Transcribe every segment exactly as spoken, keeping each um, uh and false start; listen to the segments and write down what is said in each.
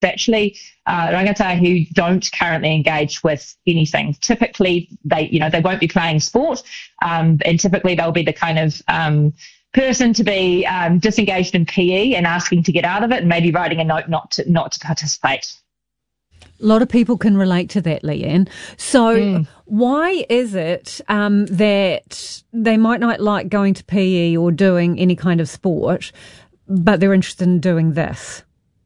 actually uh, rangatahi who don't currently engage with anything. Typically, they you know they won't be playing sport, um, and typically they'll be the kind of um, person to be um, disengaged in P E and asking to get out of it, and maybe writing a note not to not to participate. A lot of people can relate to that, Leanne. So mm. why is it um, that they might not like going to P E or doing any kind of sport, but they're interested in doing this?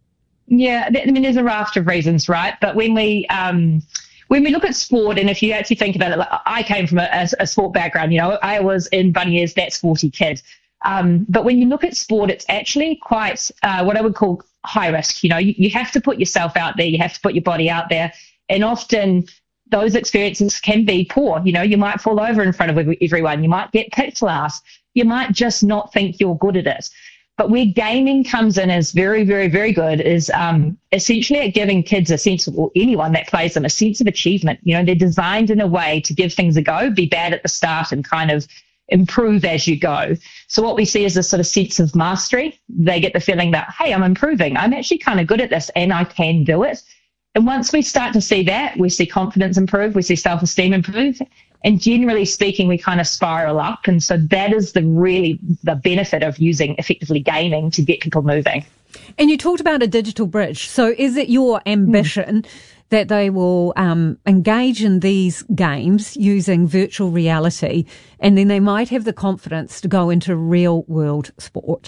Yeah, I mean, there's a raft of reasons, right? But when we um, when we look at sport, and if you actually think about it, like, I came from a, a sport background. You know, I was in Bunnings, that sporty kid. Um, but when you look at sport, it's actually quite uh, what I would call high risk. You know, you, you have to put yourself out there. You have to put your body out there. And often those experiences can be poor. You know, you might fall over in front of everyone. You might get picked last. You might just not think you're good at it. But where gaming comes in is very, very, very good is um, essentially at giving kids a sense of, or anyone that plays them, a sense of achievement. You know, they're designed in a way to give things a go, be bad at the start and kind of improve as you go. So what we see is this sort of sense of mastery. They get the feeling that, hey, I'm improving. I'm actually kind of good at this and I can do it. And once we start to see that, we see confidence improve, we see self-esteem improve. And generally speaking, we kind of spiral up. And so that is the really the benefit of using effectively gaming to get people moving. And you talked about a digital bridge. So is it your ambition mm. that they will um, engage in these games using virtual reality, and then they might have the confidence to go into real world sport?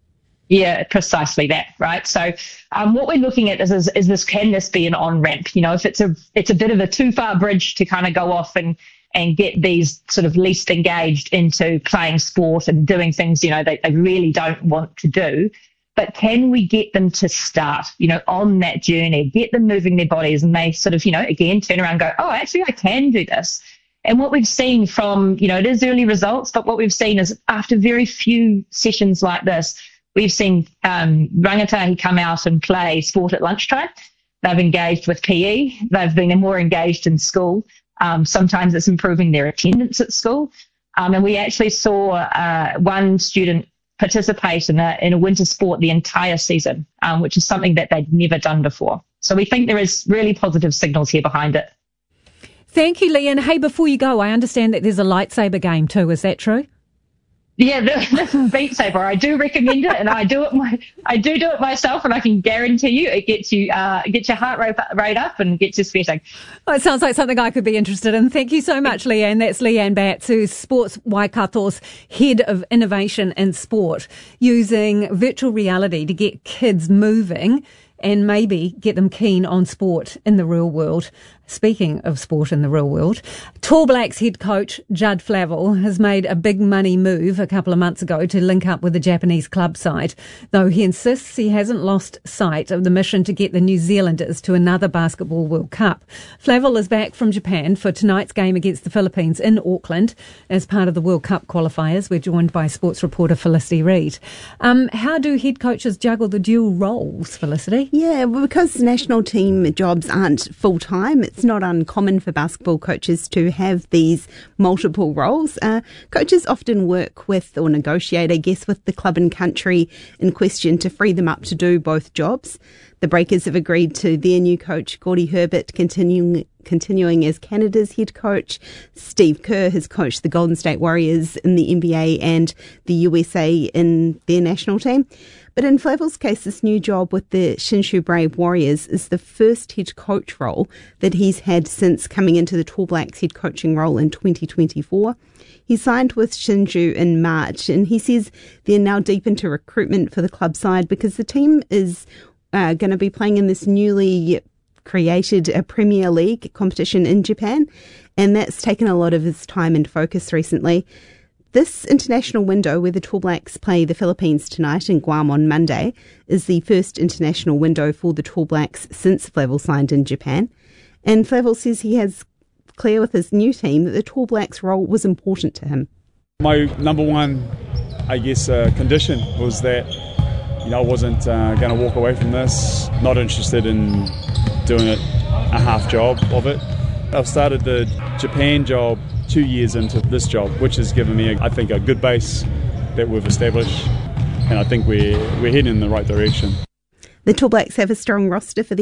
Yeah, precisely that, right? So um, what we're looking at is, is, is this, can this be an on-ramp? You know, if it's a it's a bit of a too far bridge to kind of go off and and get these sort of least engaged into playing sport and doing things, you know, they, they really don't want to do. But can we get them to start, you know, on that journey, get them moving their bodies, and they sort of, you know, again, turn around and go, oh, actually, I can do this. And what we've seen from, you know, it is early results, but what we've seen is after very few sessions like this, we've seen um, rangatahi come out and play sport at lunchtime. They've engaged with P E. They've been more engaged in school. Um, sometimes it's improving their attendance at school. Um, and we actually saw uh, one student participate in a, in a winter sport the entire season, um, which is something that they'd never done before. So we think there is really positive signals here behind it. Thank you, Leanne. Hey, before you go, I understand that there's a lightsaber game too. Is that true? Yeah, this is Beat Saber. I do recommend it, and I do it. My, I do do it myself, and I can guarantee you, it gets you, uh, gets your heart rate, rate up, and gets you sweating. Well, it sounds like something I could be interested in. Thank you so much, Leanne. That's Leanne Batts, who's Sports Waikato's Head of Innovation in Sport, using virtual reality to get kids moving and maybe get them keen on sport in the real world. Speaking of sport in the real world, Tall Blacks head coach Judd Flavell has made a big money move a couple of months ago to link up with the Japanese club side, though he insists he hasn't lost sight of the mission to get the New Zealanders to another Basketball World Cup. Flavell is back from Japan for tonight's game against the Philippines in Auckland as part of the World Cup qualifiers. We're joined by sports reporter Felicity Reid. Um, how do head coaches juggle the dual roles, Felicity? Yeah, well, because national team jobs aren't full-time, it's not uncommon for basketball coaches to have these multiple roles. Uh, coaches often work with or negotiate, I guess, with the club and country in question to free them up to do both jobs. The Breakers have agreed to their new coach, Gordy Herbert, continuing continuing as Canada's head coach. Steve Kerr has coached the Golden State Warriors in the N B A and the U S A in their national team. But in Flavell's case, this new job with the Shinshu Brave Warriors is the first head coach role that he's had since coming into the Tall Blacks head coaching role in twenty twenty-four. He signed with Shinshu in March, and he says they're now deep into recruitment for the club side because the team is uh, going to be playing in this newly created a Premier League competition in Japan, and that's taken a lot of his time and focus recently. This international window, where the Tall Blacks play the Philippines tonight and Guam on Monday, is the first international window for the Tall Blacks since Flavell signed in Japan. And Flavell says he has clear with his new team that the Tall Blacks role was important to him. My number one, I guess, uh, condition was that, you know, I wasn't uh, going to walk away from this, not interested in doing it a half job of it. I've started the Japan job two years into this job, which has given me, I think, a good base that we've established, and I think we're, we're heading in the right direction. The Tall Blacks have a strong roster for the